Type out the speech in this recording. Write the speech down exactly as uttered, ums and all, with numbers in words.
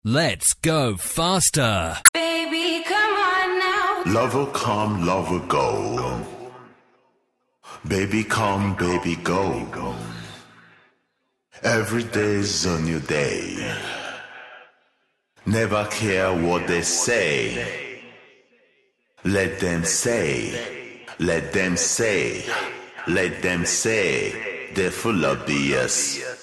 Let's go faster. Baby, come on now. Love will come, love will go. Baby, come, baby, go. Every day's a new day. Never care what they say. Let them say, let them say, let them say. They're full of B S.